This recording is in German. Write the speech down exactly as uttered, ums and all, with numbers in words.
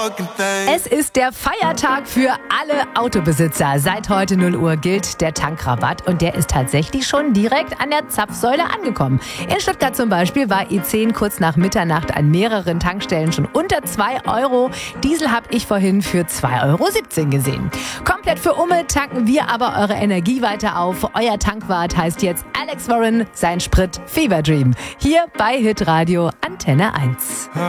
Es ist der Feiertag für alle Autobesitzer. Seit heute null Uhr gilt der Tankrabatt und der ist tatsächlich schon direkt an der Zapfsäule angekommen. In Stuttgart zum Beispiel war E zehn kurz nach Mitternacht an mehreren Tankstellen schon unter zwei Euro. Diesel habe ich vorhin für zwei Euro siebzehn gesehen. Komplett für Umme tanken wir aber eure Energie weiter auf. Euer Tankwart heißt jetzt Alex Warren, sein Sprit Fever Dream. Hier bei Hitradio Antenne eins.